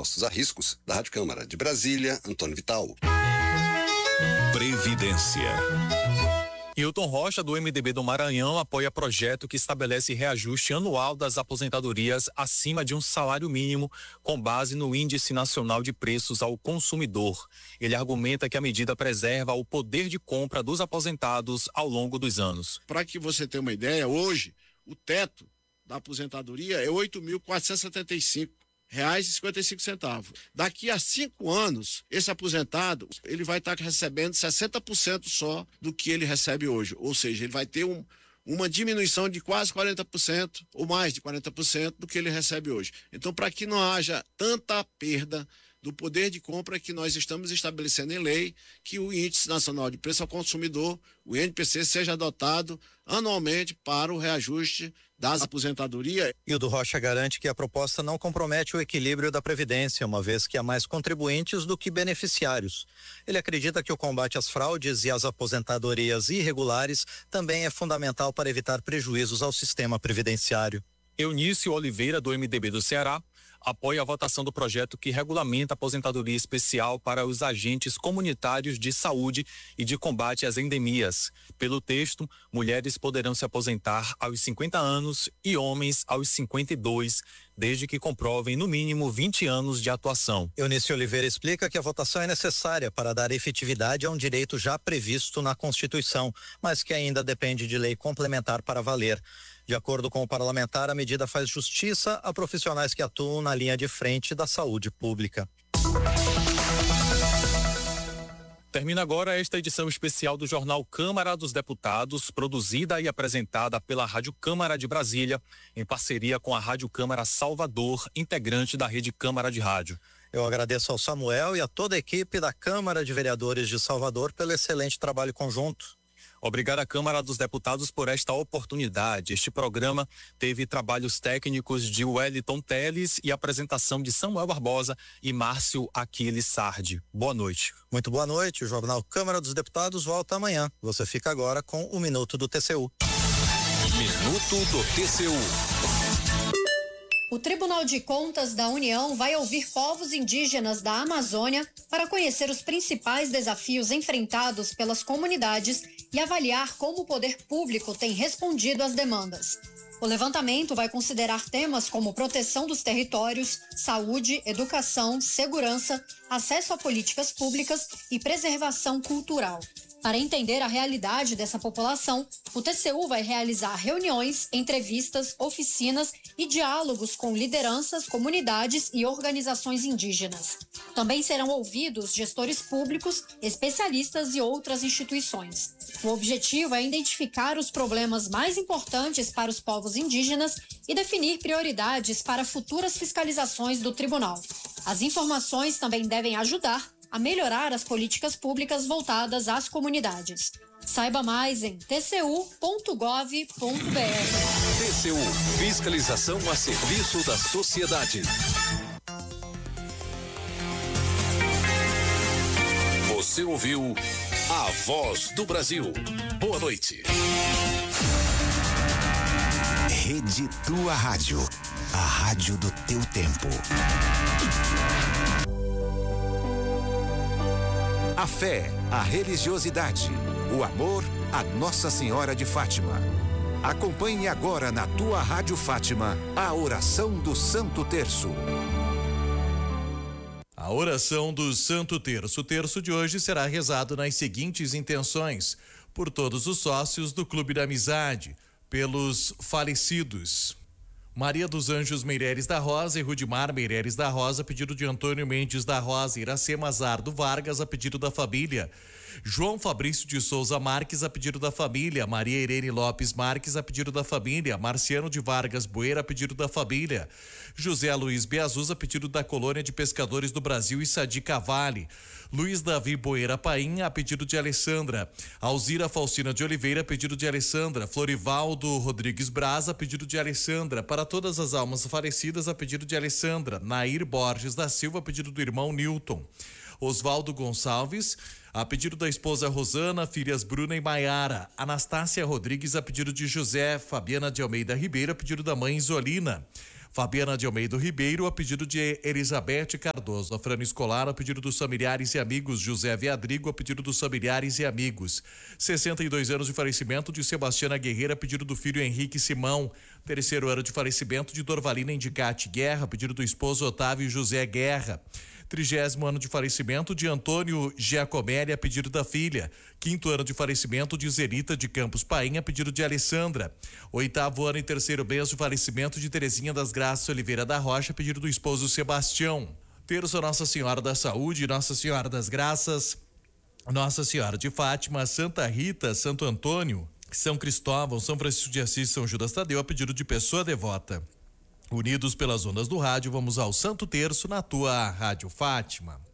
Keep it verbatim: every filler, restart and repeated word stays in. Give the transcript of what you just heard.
expostos a riscos. Da Rádio Câmara de Brasília, Antônio Vital. Previdência. Hilton Rocha, do M D B do Maranhão, apoia projeto que estabelece reajuste anual das aposentadorias acima de um salário mínimo com base no Índice Nacional de Preços ao Consumidor. Ele argumenta que a medida preserva o poder de compra dos aposentados ao longo dos anos. Para que você tenha uma ideia, hoje o teto da aposentadoria é oito mil quatrocentos e setenta e cinco reais e cinquenta e cinco centavos. Daqui a cinco anos, esse aposentado, ele vai estar recebendo sessenta por cento só do que ele recebe hoje. Ou seja, ele vai ter um, uma diminuição de quase quarenta por cento ou mais de quarenta por cento do que ele recebe hoje. Então, para que não haja tanta perda do poder de compra, que nós estamos estabelecendo em lei que o Índice Nacional de Preço ao Consumidor, o I N P C, seja adotado anualmente para o reajuste das aposentadorias. Hilton Rocha garante que a proposta não compromete o equilíbrio da Previdência, uma vez que há mais contribuintes do que beneficiários. Ele acredita que o combate às fraudes e às aposentadorias irregulares também é fundamental para evitar prejuízos ao sistema previdenciário. Eunício Oliveira, do M D B do Ceará, apoia a votação do projeto que regulamenta a aposentadoria especial para os agentes comunitários de saúde e de combate às endemias. Pelo texto, mulheres poderão se aposentar aos cinquenta anos e homens aos cinquenta e dois, desde que comprovem no mínimo vinte anos de atuação. Eunício Oliveira explica que a votação é necessária para dar efetividade a um direito já previsto na Constituição, mas que ainda depende de lei complementar para valer. De acordo com o parlamentar, a medida faz justiça a profissionais que atuam na linha de frente da saúde pública. Termina agora esta edição especial do Jornal Câmara dos Deputados, produzida e apresentada pela Rádio Câmara de Brasília, em parceria com a Rádio Câmara Salvador, integrante da Rede Câmara de Rádio. Eu agradeço ao Samuel e a toda a equipe da Câmara de Vereadores de Salvador pelo excelente trabalho conjunto. Obrigado à Câmara dos Deputados por esta oportunidade. Este programa teve trabalhos técnicos de Wellington Teles e apresentação de Samuel Barbosa e Márcio Aquiles Sardi. Boa noite. Muito boa noite. O Jornal Câmara dos Deputados volta amanhã. Você fica agora com o Minuto do T C U. Minuto do T C U. O Tribunal de Contas da União vai ouvir povos indígenas da Amazônia para conhecer os principais desafios enfrentados pelas comunidades e avaliar como o poder público tem respondido às demandas. O levantamento vai considerar temas como proteção dos territórios, saúde, educação, segurança, acesso a políticas públicas e preservação cultural. Para entender a realidade dessa população, o T C U vai realizar reuniões, entrevistas, oficinas e diálogos com lideranças, comunidades e organizações indígenas. Também serão ouvidos gestores públicos, especialistas e outras instituições. O objetivo é identificar os problemas mais importantes para os povos indígenas e definir prioridades para futuras fiscalizações do tribunal. As informações também devem ajudar a melhorar as políticas públicas voltadas às comunidades. Saiba mais em t c u ponto gov ponto b r. T C U, fiscalização a serviço da sociedade. Você ouviu a Voz do Brasil. Boa noite. Rede Tua Rádio, a rádio do teu tempo. A fé, a religiosidade, o amor a Nossa Senhora de Fátima. Acompanhe agora na Tua Rádio Fátima a oração do Santo Terço. A oração do Santo Terço. O terço de hoje será rezado nas seguintes intenções: por todos os sócios do Clube da Amizade, pelos falecidos Maria dos Anjos Meireles da Rosa e Rudimar Meireles da Rosa, a pedido de Antônio Mendes da Rosa, Iracema Zardo Vargas, a pedido da família, João Fabrício de Souza Marques, a pedido da família, Maria Irene Lopes Marques, a pedido da família, Marciano de Vargas Bueira, a pedido da família, José Luiz Beazuz, a pedido da Colônia de Pescadores do Brasil e Sadi Cavalli, Luiz Davi Boeira Paim, a pedido de Alessandra, Alzira Faustina de Oliveira, a pedido de Alessandra, Florivaldo Rodrigues Braz, a pedido de Alessandra, para todas as almas falecidas, a pedido de Alessandra, Nair Borges da Silva, a pedido do irmão Newton, Oswaldo Gonçalves, a pedido da esposa Rosana, filhas Bruna e Maiara, Anastácia Rodrigues, a pedido de José, Fabiana de Almeida Ribeiro, a pedido da mãe Isolina, Fabiana de Almeida Ribeiro, a pedido de Elizabeth Cardoso. Afrano escolar, a pedido dos familiares e amigos. José Viadrigo, a pedido dos familiares e amigos. sessenta e dois anos de falecimento de Sebastiana Guerreira, a pedido do filho Henrique Simão. Terceiro ano de falecimento de Dorvalina Indicate Guerra, a pedido do esposo Otávio José Guerra. Trigésimo ano de falecimento de Antônio Giacomelli, a pedido da filha. Quinto ano de falecimento de Zerita de Campos Paim, a pedido de Alessandra. Oitavo ano e terceiro mês de falecimento de Terezinha das Graças Oliveira da Rocha, a pedido do esposo Sebastião. Terço, Nossa Senhora da Saúde, Nossa Senhora das Graças, Nossa Senhora de Fátima, Santa Rita, Santo Antônio, São Cristóvão, São Francisco de Assis, São Judas Tadeu, a pedido de pessoa devota. Unidos pelas ondas do rádio, vamos ao Santo Terço na tua Rádio Fátima.